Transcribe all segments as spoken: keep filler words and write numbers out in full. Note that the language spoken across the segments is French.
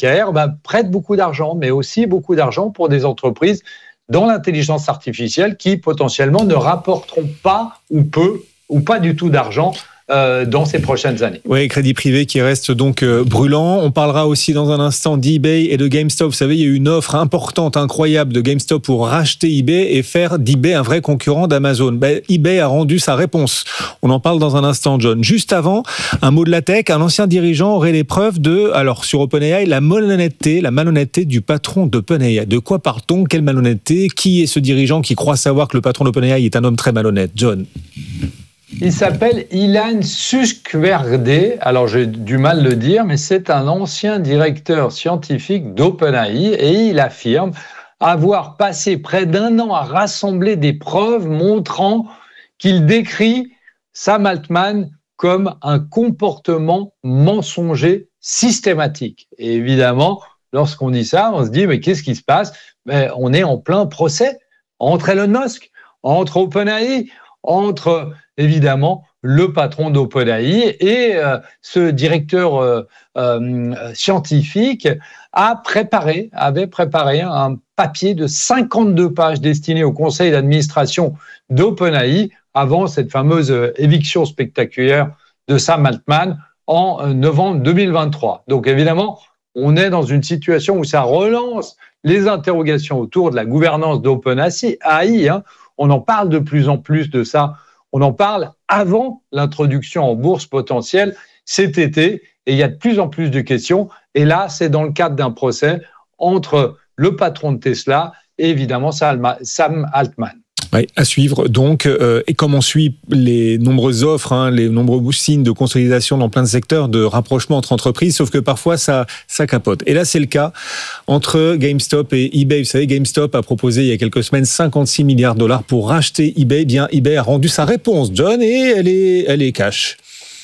bancaire, bah, prête beaucoup d'argent, mais aussi beaucoup d'argent pour des entreprises dans l'intelligence artificielle qui potentiellement ne rapporteront pas ou peu ou pas du tout d'argent Euh, dans ces prochaines années. Oui, crédit privé qui reste donc euh, brûlant. On parlera aussi dans un instant d'eBay et de GameStop. Vous savez, il y a eu une offre importante, incroyable de GameStop pour racheter eBay et faire d'eBay un vrai concurrent d'Amazon. Ben, eBay a rendu sa réponse. On en parle dans un instant, John. Juste avant, un mot de la tech. Un ancien dirigeant aurait les preuves de, alors sur OpenAI, la malhonnêteté, la malhonnêteté du patron d'OpenAI. De quoi parle-t-on? Quelle malhonnêteté? Qui est ce dirigeant qui croit savoir que le patron d'OpenAI est un homme très malhonnête? John. Il s'appelle Ilan Susqueverde. Alors, j'ai du mal à le dire, mais c'est un ancien directeur scientifique d'OpenAI et il affirme avoir passé près d'un an à rassembler des preuves montrant qu'il décrit Sam Altman comme un comportement mensonger systématique. Et évidemment, lorsqu'on dit ça, on se dit, mais qu'est-ce qui se passe? Mais on est en plein procès entre Elon Musk, entre OpenAI, entre évidemment le patron d'OpenAI et euh, ce directeur euh, euh, scientifique a préparé, avait préparé un papier de cinquante-deux pages destiné au conseil d'administration d'OpenAI avant cette fameuse éviction spectaculaire de Sam Altman en novembre deux mille vingt-trois. Donc évidemment, on est dans une situation où ça relance les interrogations autour de la gouvernance d'OpenAI. Hein. On en parle de plus en plus de ça. On en parle avant l'introduction en bourse potentielle cet été et il y a de plus en plus de questions. Et là, c'est dans le cadre d'un procès entre le patron de Tesla et évidemment Sam Altman. Oui, à suivre donc, euh, et comme on suit les nombreuses offres, hein, les nombreux signes de consolidation dans plein de secteurs, de rapprochement entre entreprises, sauf que parfois ça, ça capote. Et là c'est le cas entre GameStop et eBay. Vous savez, GameStop a proposé il y a quelques semaines cinquante-six milliards de dollars pour racheter eBay. Eh bien, eBay a rendu sa réponse, John, et elle est, elle est cash.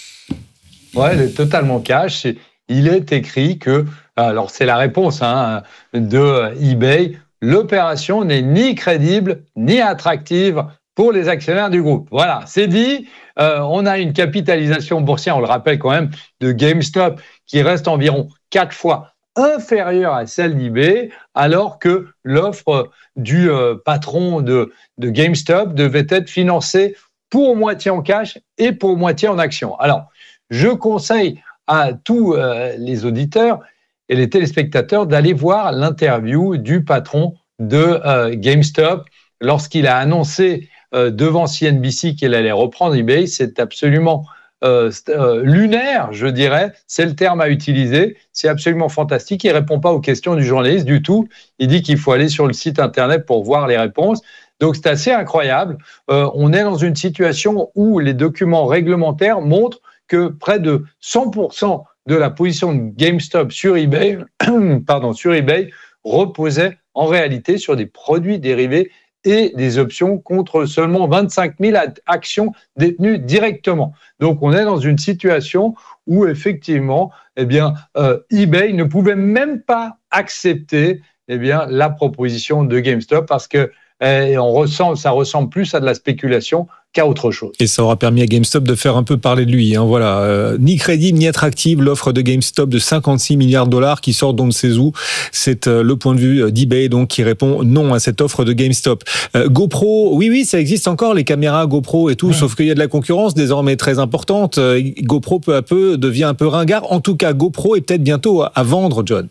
Ouais, elle est totalement cash. Il est écrit que, alors c'est la réponse hein, de eBay. L'opération n'est ni crédible ni attractive pour les actionnaires du groupe. Voilà, c'est dit. Euh, on a une capitalisation boursière, on le rappelle quand même, de GameStop qui reste environ quatre fois inférieure à celle d'eBay, alors que l'offre du euh, patron de, de GameStop devait être financée pour moitié en cash et pour moitié en actions. Alors, je conseille à tous euh, les auditeurs et les téléspectateurs d'aller voir l'interview du patron de euh, GameStop lorsqu'il a annoncé euh, devant C N B C qu'il allait reprendre eBay. C'est absolument euh, euh, lunaire, je dirais. C'est le terme à utiliser. C'est absolument fantastique. Il ne répond pas aux questions du journaliste du tout. Il dit qu'il faut aller sur le site Internet pour voir les réponses. Donc, c'est assez incroyable. Euh, on est dans une situation où les documents réglementaires montrent que près de cent pour cent de la position de GameStop sur eBay, pardon, sur eBay reposait en réalité sur des produits dérivés et des options contre seulement vingt-cinq mille actions détenues directement. Donc, on est dans une situation où effectivement, eh bien, euh, eBay ne pouvait même pas accepter eh bien, la proposition de GameStop parce que eh, on ressent, ça ressemble plus à de la spéculation qu'à autre chose. Et ça aura permis à GameStop de faire un peu parler de lui. Hein, voilà, euh, ni crédible ni attractive, l'offre de GameStop de cinquante-six milliards de dollars qui sort d'on ne sait où. C'est euh, le point de vue d'eBay donc qui répond non à cette offre de GameStop. Euh, GoPro, oui, oui, ça existe encore les caméras GoPro et tout, ouais. Sauf qu'il y a de la concurrence désormais très importante. Euh, GoPro peu à peu devient un peu ringard. En tout cas, GoPro est peut-être bientôt à, à vendre, John.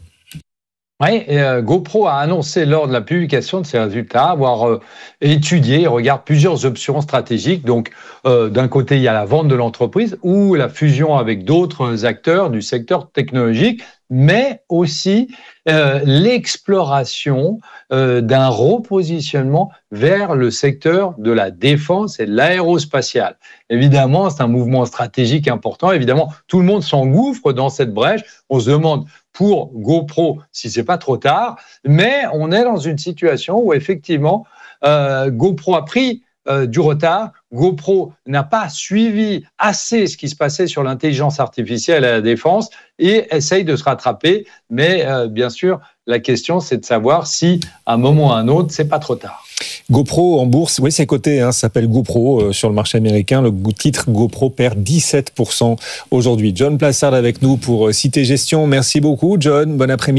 Oui, et euh, GoPro a annoncé lors de la publication de ses résultats avoir euh, étudié et regarde plusieurs options stratégiques. Donc, euh, d'un côté, il y a la vente de l'entreprise ou la fusion avec d'autres acteurs du secteur technologique, mais aussi euh, l'exploration euh, d'un repositionnement vers le secteur de la défense et de l'aérospatiale. Évidemment, c'est un mouvement stratégique important. Évidemment, tout le monde s'engouffre dans cette brèche. On se demande pour GoPro si c'est pas trop tard, mais on est dans une situation où effectivement euh, GoPro a pris euh, du retard. GoPro n'a pas suivi assez ce qui se passait sur l'intelligence artificielle à la défense et essaye de se rattraper. Mais euh, bien sûr, la question c'est de savoir si à un moment ou à un autre c'est pas trop tard. GoPro en bourse, oui c'est coté, hein, ça s'appelle GoPro euh, sur le marché américain. Le titre GoPro perd dix-sept pour cent aujourd'hui. John Plassard avec nous pour Cité Gestion. Merci beaucoup John, bon après-midi.